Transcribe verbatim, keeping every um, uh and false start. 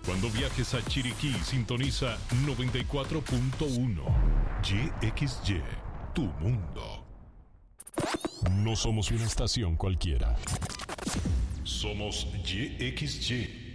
Cuando viajes a Chiriquí, sintoniza noventa y cuatro punto uno. Y X Y, tu mundo. No somos una estación cualquiera. Somos Y X Y.